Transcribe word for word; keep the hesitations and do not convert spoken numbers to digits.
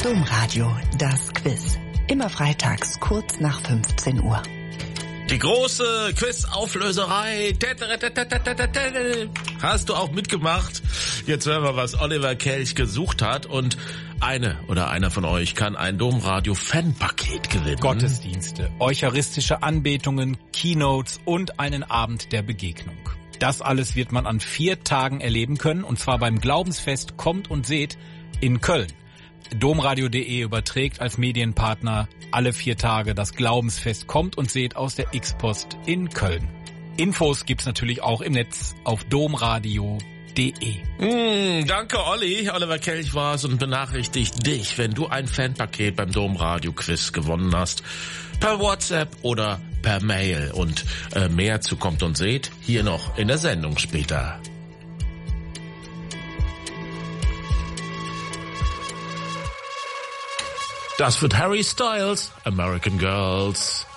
Domradio, das Quiz. Immer freitags kurz nach fünfzehn Uhr. Die große Quiz-Auflöserei. Hast du auch mitgemacht? Jetzt hören wir, was Oliver Kelch gesucht hat. Und eine oder einer von euch kann ein Domradio-Fanpaket gewinnen. Gottesdienste, eucharistische Anbetungen, Keynotes und einen Abend der Begegnung. Das alles wird man an vier Tagen erleben können. Und zwar beim Glaubensfest Kommt und Seht in Köln. Domradio punkt de überträgt als Medienpartner alle vier Tage das Glaubensfest Kommt und Seht aus der X-Post in Köln. Infos gibt's natürlich auch im Netz auf domradio punkt de. Mm, danke, Olli. Oliver Kelch war's und benachrichtigt dich, wenn du ein Fanpaket beim Domradio-Quiz gewonnen hast. Per WhatsApp oder per Mail. Und äh, mehr zu Kommt und Seht hier noch in der Sendung später. Das wird Harry Styles, American Girls.